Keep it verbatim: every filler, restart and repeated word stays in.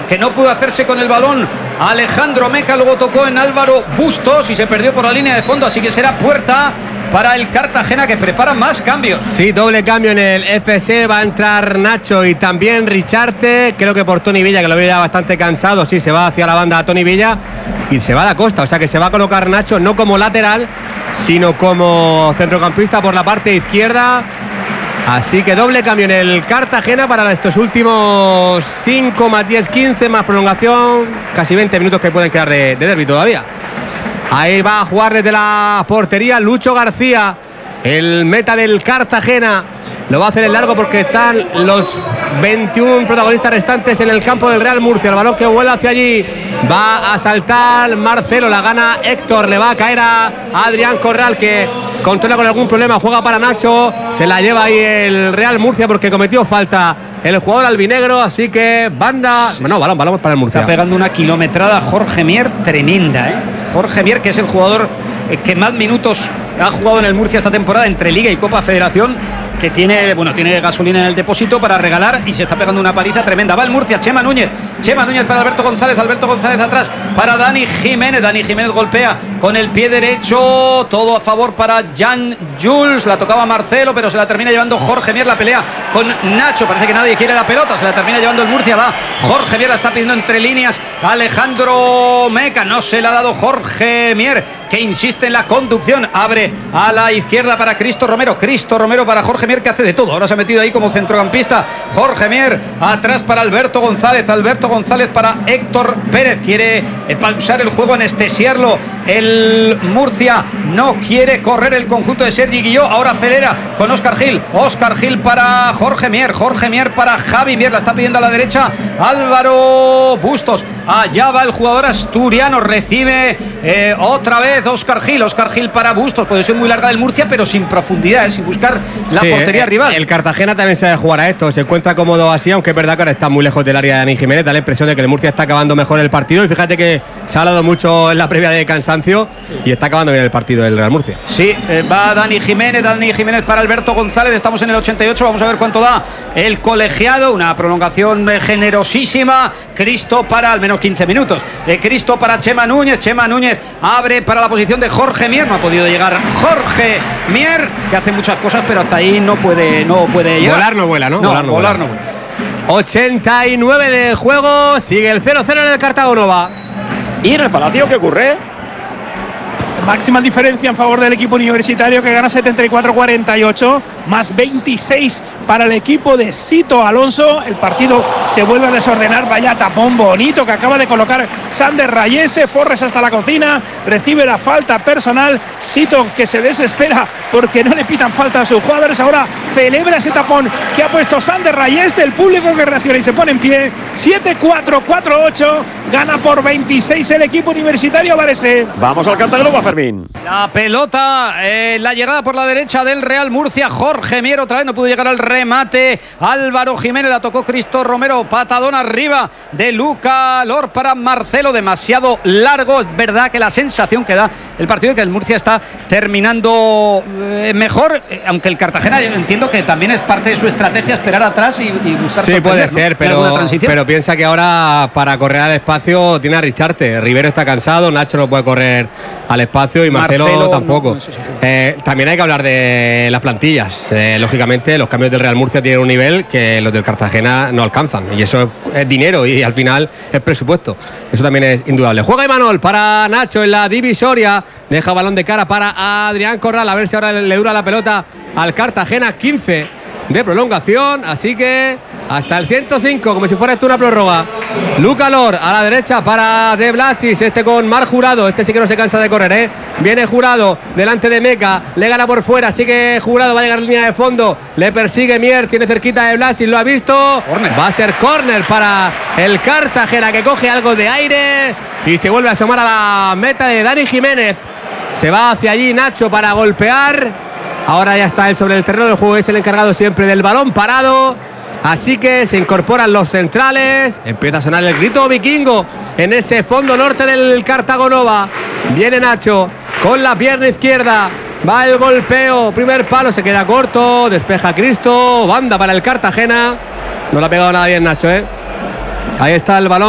que no pudo hacerse con el balón Alejandro Meca, luego tocó en Álvaro Bustos y se perdió por la línea de fondo, así que será puerta para el Cartagena, que prepara más cambios. Sí, doble cambio en el F C, va a entrar Nacho y también Richarte, creo que por Tony Villa, que lo veo ya bastante cansado, sí, se va hacia la banda Tony Villa y se va a la Costa, o sea que se va a colocar Nacho no como lateral, sino como centrocampista por la parte izquierda. Así que doble cambio en el Cartagena para estos últimos cinco más diez, quince más prolongación, casi veinte minutos que pueden quedar de, de derbi todavía. Ahí va a jugar desde la portería Lucho García, el meta del Cartagena. Lo va a hacer en largo porque están los veintiún protagonistas restantes en el campo del Real Murcia. El balón que vuela hacia allí, va a saltar Marcelo, la gana Héctor, le va a caer a Adrián Corral, que controla con algún problema, juega para Nacho, se la lleva ahí el Real Murcia porque cometió falta el jugador albinegro, así que banda, no, balón, balón para el Murcia. Está pegando una kilometrada Jorge Mier tremenda, ¿eh? Jorge Mier, que es el jugador que más minutos ha jugado en el Murcia esta temporada entre Liga y Copa Federación, que tiene, bueno, tiene gasolina en el depósito para regalar y se está pegando una paliza tremenda. Va el Murcia, Chema Núñez, Chema Núñez para Alberto González, Alberto González atrás para Dani Jiménez, Dani Jiménez golpea con el pie derecho, todo a favor para Jan Jules, la tocaba Marcelo, pero se la termina llevando Jorge Mier, la pelea con Nacho, parece que nadie quiere la pelota, se la termina llevando el Murcia, va Jorge Mier, la está pidiendo entre líneas Alejandro Meca, no se la ha dado Jorge Mier, que insiste en la conducción, abre a la izquierda para Cristo Romero, Cristo Romero para Jorge Mier, que hace de todo, ahora se ha metido ahí como centrocampista. Jorge Mier atrás para Alberto González, Alberto González para Héctor Pérez, quiere pausar el juego, anestesiarlo el Murcia, no quiere correr el conjunto de Sergi Guilló, ahora acelera con Óscar Gil, Óscar Gil para Jorge Mier, Jorge Mier para Javi Mier, la está pidiendo a la derecha Álvaro Bustos, allá va el jugador asturiano, recibe eh, otra vez Óscar Gil, Óscar Gil para Bustos, posición muy larga del Murcia pero sin profundidad, eh, sin buscar la sí, portería eh, rival. El Cartagena también sabe jugar a esto, se encuentra cómodo así, aunque es verdad que ahora está muy lejos del área de Dani Jiménez, da la impresión de que el Murcia está acabando mejor el partido y fíjate que se ha hablado mucho en la previa de cansancio sí. y está acabando bien el partido del Real Murcia. Sí, eh, va Dani Jiménez, Dani Jiménez para Alberto González, estamos en el ochenta y ocho, vamos a ver cuánto da el colegiado, una prolongación eh, generosísima, Cristo para al menos quince minutos, eh, Cristo para Chema Núñez, Chema Núñez abre para la posición de Jorge Mier, no ha podido llegar Jorge Mier, que hace muchas cosas pero hasta ahí no puede, no puede llegar. Volar no vuela, ¿no? No, volar no volar vuela. no vuela. ochenta y nueve de juego, sigue el cero cero en el Cartagonova. ¿Y en el Palacio qué ocurre? Máxima diferencia en favor del equipo universitario, que gana setenta y cuatro a cuarenta y ocho, más veintiséis para el equipo de Sito Alonso. El partido se vuelve a desordenar, vaya tapón bonito que acaba de colocar Sander Rayeste. Forres hasta la cocina, recibe la falta personal. Sito, que se desespera porque no le pitan falta a sus jugadores, ahora celebra ese tapón que ha puesto Sander Rayeste. El público que reacciona y se pone en pie. Siete cuatro, cuatro ocho, gana por veintiséis el equipo universitario Varese. Vamos al Cartagonova, Fermín. La pelota, eh, la llegada por la derecha del Real Murcia, Jorge Mier otra vez no pudo llegar al remate, Álvaro Jiménez, la tocó Cristo Romero, patadón arriba de Luca Lor para Marcelo, demasiado largo, es verdad que la sensación que da el partido es que el Murcia está terminando eh, mejor, eh, aunque el Cartagena yo entiendo que también es parte de su estrategia esperar atrás y, y buscar sí puede ¿no? ser, pero, pero piensa que ahora para correr al espacio tiene a Richarte, Rivero está cansado, Nacho no puede correr al espacio y Marcelo, Marcelo tampoco. No, no eh, también hay que hablar de las plantillas. Eh, lógicamente, los cambios del Real Murcia tienen un nivel que los del Cartagena no alcanzan. Y eso es, es dinero y al final es presupuesto. Eso también es indudable. Juega Imanol para Nacho en la divisoria. Deja balón de cara para Adrián Corral. A ver si ahora le dura la pelota al Cartagena. quince de prolongación. Así que hasta el ciento cinco, como si fuera esto una prórroga. Luca Lor a la derecha para De Blasis, este con Mar Jurado, este sí que no se cansa de correr, ¿eh? Viene Jurado delante de Meca, le gana por fuera, sigue Jurado, va a llegar a línea de fondo, le persigue Mier, tiene cerquita de Blasis, lo ha visto, corner. Va a ser córner para el Cartagena, que coge algo de aire y se vuelve a asomar a la meta de Dani Jiménez. Se va hacia allí Nacho para golpear, ahora ya está él sobre el terreno del juego, es el encargado siempre del balón parado. Así que se incorporan los centrales. Empieza a sonar el grito vikingo en ese fondo norte del Cartagonova. Viene Nacho con la pierna izquierda. Va el golpeo. Primer palo, se queda corto. Despeja Cristo. Banda para el Cartagena. No le ha pegado nada bien Nacho, ¿eh? Ahí está el balón.